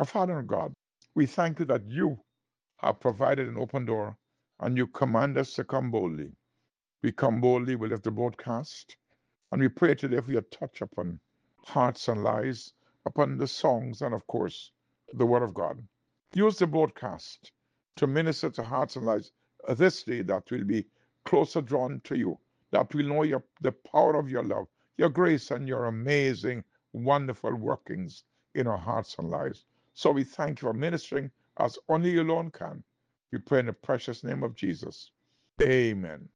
Our Father and God, we thank you that you have provided an open door and you command us to come boldly. We come boldly, we lift the broadcast, and we pray today for your touch upon hearts and lives, upon the songs, and of course, the Word of God. Use the broadcast to minister to hearts and lives this day that will be closer drawn to you, that will know the power of your love, your grace, and your amazing, wonderful workings in our hearts and lives. So we thank you for ministering as only you alone can. We pray in the precious name of Jesus. Amen.